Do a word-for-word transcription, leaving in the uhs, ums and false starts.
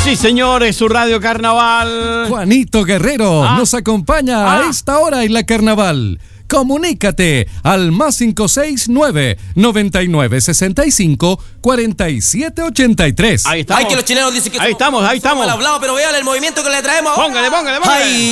Sí, señores, su Radio Carnaval. Juanito Guerrero ah. nos acompaña ah. a esta hora en la Carnaval. Comunícate al más cinco seis nueve, noventa y nueve, sesenta y cinco, cuarenta y siete ochenta y tres. Ahí estamos. Ay, que los chilenos dicen que ahí somos, estamos, ahí somos estamos. mal hablados, pero vean el movimiento que le traemos. Póngale, póngale, póngale. Ay.